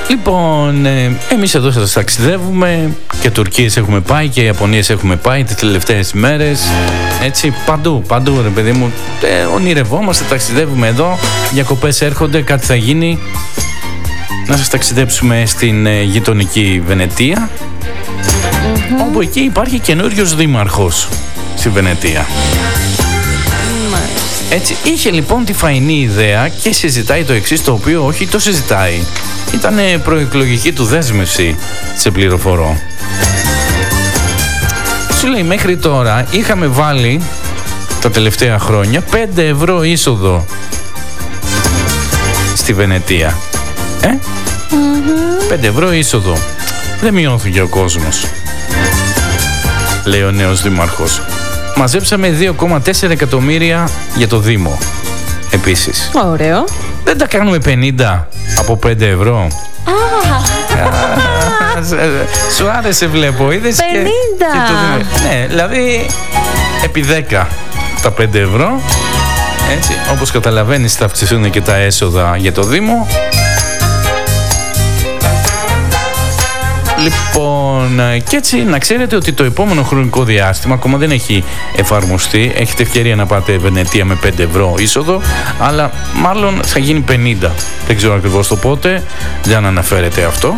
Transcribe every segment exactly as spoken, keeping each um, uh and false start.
Λοιπόν, ε, εμείς εδώ σας ταξιδεύουμε και Τουρκίες έχουμε πάει και Ιαπωνίες έχουμε πάει τις τελευταίες μέρες. Έτσι, παντού, παντού ρε παιδί μου. Ε, ονειρευόμαστε, ταξιδεύουμε εδώ. Διακοπές έρχονται, κάτι θα γίνει. Να σας ταξιδέψουμε στην ε, γειτονική Βενετία. Mm-hmm. Όπου εκεί υπάρχει καινούριος δήμαρχος στη Βενετία. Mm-hmm. Έτσι, είχε λοιπόν τη φαϊνή ιδέα και συζητάει το εξής, το οποίο όχι το συζητάει. Ήταν προεκλογική του δέσμευση, σε πληροφορώ. Σου λέει, μέχρι τώρα είχαμε βάλει τα τελευταία χρόνια πέντε ευρώ είσοδο στη Βενετία. Ε? Mm-hmm. πέντε ευρώ είσοδο. Δεν μειώθηκε ο κόσμος, λέει ο νέος δήμαρχος. Μαζέψαμε δύο κόμμα τέσσερα εκατομμύρια για το Δήμο. Επίσης. Ωραίο. Δεν τα κάνουμε πενήντα από πέντε ευρώ. Σου άρεσε, βλέπω. Είδες πενήντα. Και, και το, ναι, δηλαδή επί δέκα τα πέντε ευρώ. Έτσι, όπως καταλαβαίνεις θα αυξηθούν και τα έσοδα για το Δήμο. Λοιπόν, και έτσι να ξέρετε ότι το επόμενο χρονικό διάστημα ακόμα δεν έχει εφαρμοστεί. Έχετε ευκαιρία να πάτε Βενετία με πέντε ευρώ είσοδο, αλλά μάλλον θα γίνει πενήντα. Δεν ξέρω ακριβώς το πότε, δεν αναφέρεται αυτό.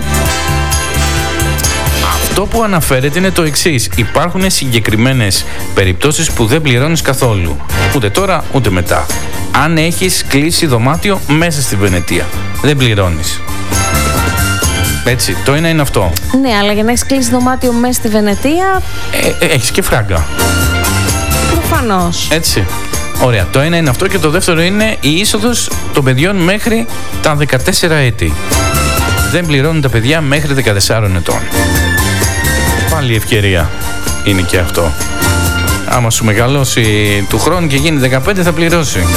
Αυτό που αναφέρεται είναι το εξής. Υπάρχουν συγκεκριμένες περιπτώσεις που δεν πληρώνεις καθόλου. Ούτε τώρα, ούτε μετά. Αν έχεις κλείσει δωμάτιο μέσα στη Βενετία, δεν πληρώνεις. Έτσι, το ένα είναι αυτό. Ναι, αλλά για να έχεις κλείσει δωμάτιο μέσα στη Βενετία... Ε, ε, έχεις και φράγκα. Προφανώς. Έτσι. Ωραία. Το ένα είναι αυτό και το δεύτερο είναι η είσοδος των παιδιών μέχρι τα δεκατέσσερα έτη. Δεν πληρώνουν τα παιδιά μέχρι δεκατεσσάρων ετών. Πάλι ευκαιρία είναι και αυτό. Άμα σου μεγαλώσει του χρόνου και γίνει δεκαπέντε θα πληρώσει.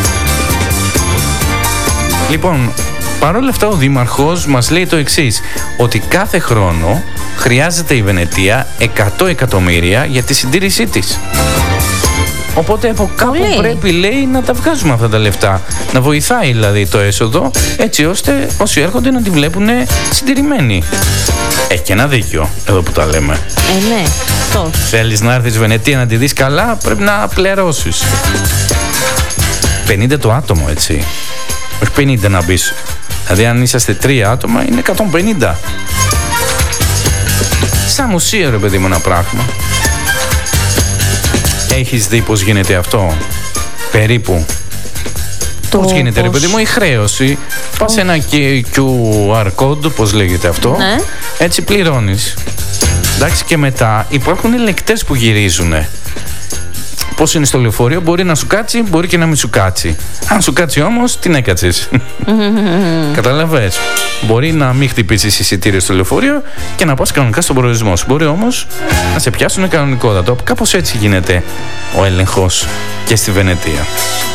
Λοιπόν, παρόλα αυτά ο Δήμαρχος μας λέει το εξής, ότι κάθε χρόνο χρειάζεται η Βενετία εκατό εκατομμύρια για τη συντήρησή της. Οπότε από κάπου Πολύ. πρέπει, λέει, να τα βγάζουμε αυτά τα λεφτά. Να βοηθάει δηλαδή το έσοδο, έτσι ώστε όσοι έρχονται να τη βλέπουν συντηρημένη. Έχει και ένα δίκιο εδώ που τα λέμε. Ε, ναι, αυτό. Θέλεις να έρθεις Βενετία να τη δεις καλά, πρέπει να πληρώσεις. πενήντα το άτομο, έτσι. Όχι πενήντα να μπεις. Δηλαδή αν είσαστε τρία άτομα είναι εκατόν πενήντα. Σαν μουσείο, ρε παιδί μου, ένα πράγμα. Έχεις δει πως γίνεται αυτό? Περίπου. Το πώς γίνεται, πώς... ρε παιδί μου, η χρέωση. Το... Πας ένα κιου αρ code, πώς λέγεται αυτό. Ναι. Έτσι πληρώνεις. Εντάξει, και μετά υπάρχουν λεκτές που γυρίζουν. Πώς είναι στο λεωφορείο, μπορεί να σου κάτσει, μπορεί και να μην σου κάτσει. Αν σου κάτσει όμως, την έκατσες. Καταλαβες. Μπορεί να μην χτυπήσεις εισιτήριο στο λεωφορείο και να πας κανονικά στον προορισμό σου. Μπορεί όμως να σε πιάσουν κανονικότατο. Κάπως έτσι γίνεται ο έλεγχος και στη Βενετία.